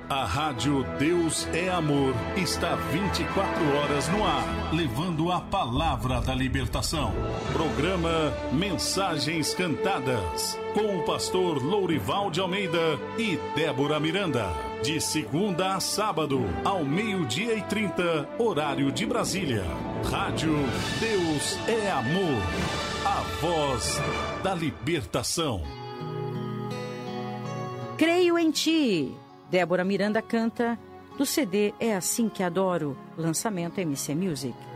A Rádio Deus é Amor está 24 horas no ar, levando a palavra da libertação. Programa Mensagens Cantadas, com o pastor Lourival de Almeida e Débora Miranda. De segunda a sábado, ao 12:30, horário de Brasília. Rádio Deus é Amor, a voz da libertação. Creio em Ti. Débora Miranda canta do CD É Assim Que Adoro, lançamento MC Music.